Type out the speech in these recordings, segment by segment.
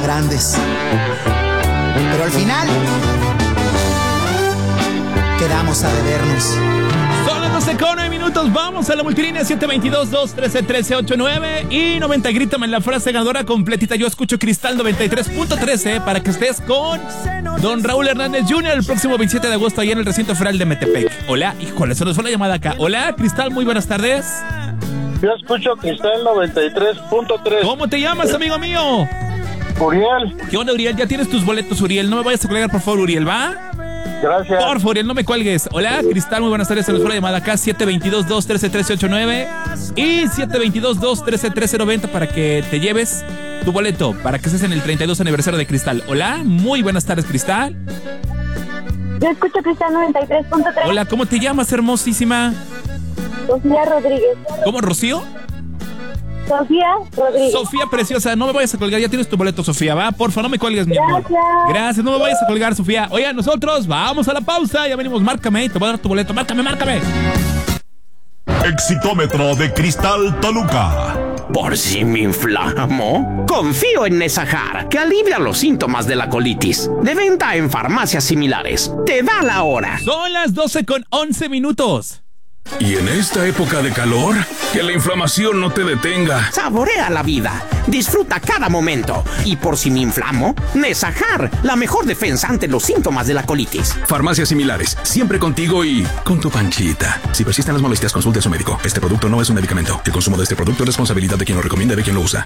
grandes. Pero al final quedamos a debernos. Son las 12:09 minutos. Vamos a la multilínea 722-213-1389 y 90. Grítame la frase ganadora completita. Yo escucho Cristal 93.13 para que estés con Don Raúl Hernández Jr. el próximo 27 de agosto allá en el recinto federal de Metepec. Hola, híjole, se nos fue la llamada acá. Hola, Cristal, muy buenas tardes. Yo escucho Cristal 93.3. ¿Cómo te llamas, amigo mío? Uriel. ¿Qué onda, Uriel? Ya tienes tus boletos, Uriel. No me vayas a colgar, por favor, Uriel, ¿va? Gracias. Por favor, Uriel, no me cuelgues. Hola, Cristal, muy buenas tardes. Se nos fue la llamada acá, 722-213-1389 y 722-213-1390 para que te lleves tu boleto, para que estés en el 32 aniversario de Cristal. Hola, muy buenas tardes, Cristal. Yo escucho Cristal 93.3. Hola, ¿cómo te llamas, hermosísima? Sofía Rodríguez. ¿Cómo, Rocío? Sofía Rodríguez. Sofía preciosa, no me vayas a colgar, ya tienes tu boleto, Sofía, va, porfa, no me cuelgues, mi amor. Gracias, no me vayas a colgar, Sofía. Oye, nosotros vamos a la pausa, ya venimos, márcame, te voy a dar tu boleto, márcame. Exitómetro de Cristal Toluca. ¿Por si me inflamo? Confío en Nesajar, que alivia los síntomas de la colitis. De venta en farmacias similares. Te da la hora. Son las 12:11 minutos. Y en esta época de calor, que la inflamación no te detenga. Saborea la vida, disfruta cada momento. Y por si me inflamo, Nesajar, la mejor defensa ante los síntomas de la colitis. Farmacias similares, siempre contigo y con tu panchita. Si persisten las molestias, consulte a su médico. Este producto no es un medicamento. El consumo de este producto es responsabilidad de quien lo recomienda y de quien lo usa.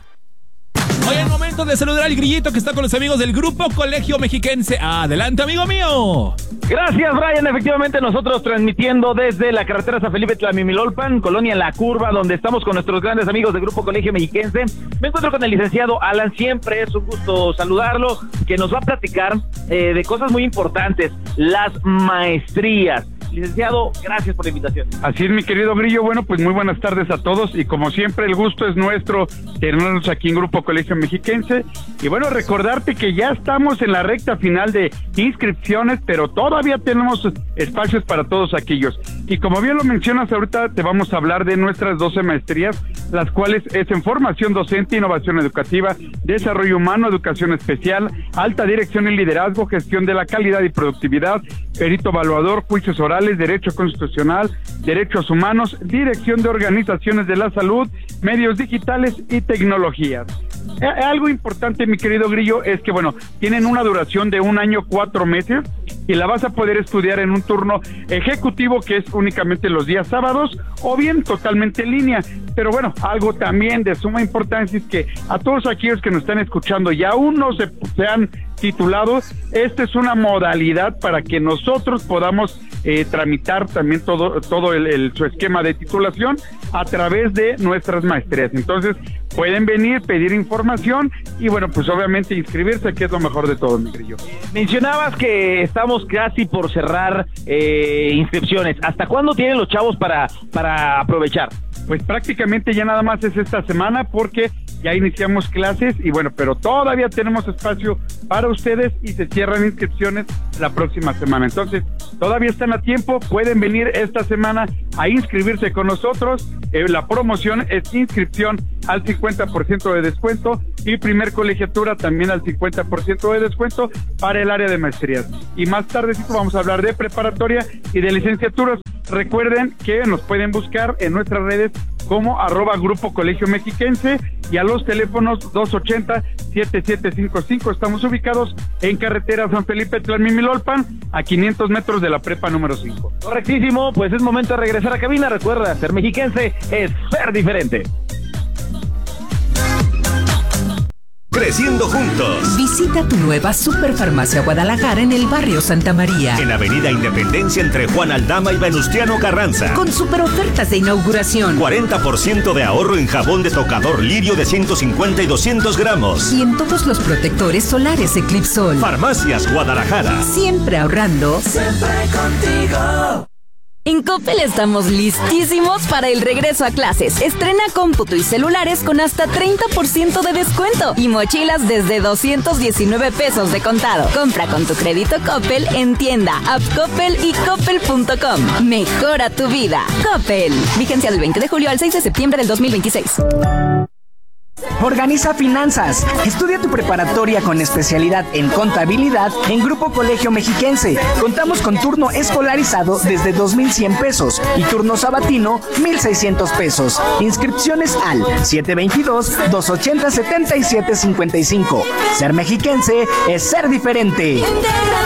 Hoy es momento de saludar al grillito que está con los amigos del Grupo Colegio Mexiquense. Adelante, amigo mío. Gracias, Brian. Efectivamente, nosotros transmitiendo desde la carretera San Felipe Tlamimilolpan, Colonia La Curva, donde estamos con nuestros grandes amigos del Grupo Colegio Mexiquense. Me encuentro con el licenciado Alan. Siempre es un gusto saludarlo, que nos va a platicar de cosas muy importantes, las maestrías. Licenciado, gracias por la invitación. Así es, mi querido Grillo. Bueno, pues muy buenas tardes a todos y como siempre el gusto es nuestro tenernos aquí en Grupo Colegio Mexiquense. Y bueno, recordarte que ya estamos en la recta final de inscripciones, pero todavía tenemos espacios para todos aquellos. Y como bien lo mencionas ahorita, te vamos a hablar de nuestras 12 maestrías, las cuales es en formación docente, innovación educativa, desarrollo humano, educación especial, alta dirección y liderazgo, gestión de la calidad y productividad, perito evaluador, juicios orales, derecho constitucional, derechos humanos, dirección de organizaciones de la salud, medios digitales y tecnologías. Algo importante, mi querido Grillo, es que, bueno, tienen una duración de 1 año, 4 meses, y la vas a poder estudiar en un turno ejecutivo, que es únicamente los días sábados, o bien totalmente en línea. Pero bueno, algo también de suma importancia es que a todos aquellos que nos están escuchando y aún no se han titulado, esta es una modalidad para que nosotros podamos tramitar también todo su esquema de titulación a través de nuestras maestrías. Entonces, pueden venir, pedir información y bueno, pues obviamente inscribirse, que es lo mejor de todo, mi Grillo. Mencionabas que estamos casi por cerrar inscripciones. ¿Hasta cuándo tienen los chavos para aprovechar? Pues prácticamente ya nada más es esta semana, porque ya iniciamos clases y bueno, pero todavía tenemos espacio para ustedes y se cierran inscripciones la próxima semana. Entonces, todavía están a tiempo, pueden venir esta semana a inscribirse con nosotros. La promoción es inscripción al 50% de descuento y primer colegiatura también al 50% de descuento para el área de maestrías. Y más tardecito vamos a hablar de preparatoria y de licenciaturas. Recuerden que nos pueden buscar en nuestras redes como @Grupo Colegio Mexiquense y a los teléfonos 280-7755. Estamos ubicados en carretera San Felipe Tlamimilolpan, a 500 metros de la prepa número 5. Correctísimo, pues es momento de regresar a cabina. Recuerda, ser mexiquense es ser diferente. Creciendo juntos. Visita tu nueva Superfarmacia Guadalajara en el barrio Santa María. En Avenida Independencia entre Juan Aldama y Venustiano Carranza. Con super ofertas de inauguración. 40% de ahorro en jabón de tocador Lirio de 150 y 200 gramos. Y en todos los protectores solares Eclipsol. Farmacias Guadalajara. Siempre ahorrando. Siempre contigo. En Coppel estamos listísimos para el regreso a clases. Estrena cómputo y celulares con hasta 30% de descuento y mochilas desde 219 pesos de contado. Compra con tu crédito Coppel en tienda, app Coppel y coppel.com. Mejora tu vida. Coppel. Vigencia del 20 de julio al 6 de septiembre del 2026. Organiza finanzas. Estudia tu preparatoria con especialidad en contabilidad en Grupo Colegio Mexiquense. Contamos con turno escolarizado desde 2,100 pesos y turno sabatino 1,600 pesos. Inscripciones al 722-280-7755. Ser mexiquense es ser diferente.